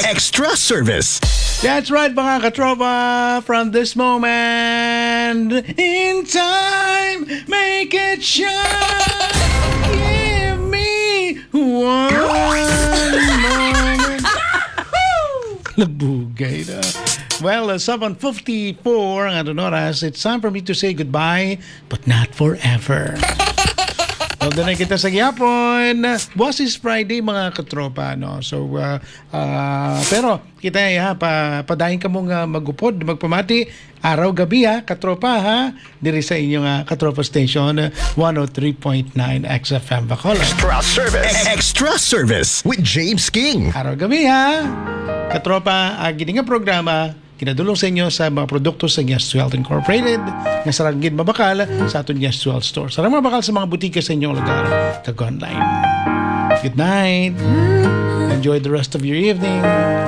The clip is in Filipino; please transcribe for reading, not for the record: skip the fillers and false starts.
Extra service. That's right, mga katropa. From this moment in time, make it shine. Give me one moment. Labugay na. Well, 7:54 ang ating oras. It's time for me to say goodbye, but not forever. Huwag na kita sa gyapon. Bukas is Friday, mga katropa, no? So, pero kita padahin ka mong magupod, magpamati, araw-gabi, katropa, ha? Diri sa inyong katropa station, 103.9 XFM Bacolod. Extra service. Extra service with James King. Araw-gabi, ha? Katropa, gini nga programa, kinadulong sa inyo sa mga produkto sa Yes Wealth Incorporated na sarangin mabakal sa aton Yes Wealth Store. Sarang mabakal sa mga butika sa inyong lugar. Tag online. Good night. Enjoy the rest of your evening.